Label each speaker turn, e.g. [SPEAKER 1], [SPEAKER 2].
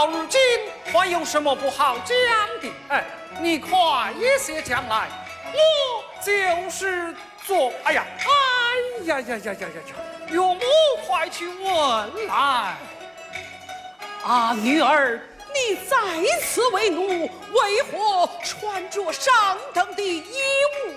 [SPEAKER 1] 到如今还有什么不好讲的？哎，你快些讲来，我就是做。哎呀，岳母快去问来。
[SPEAKER 2] 啊，女儿，你在此为奴，为何穿着上等的衣物？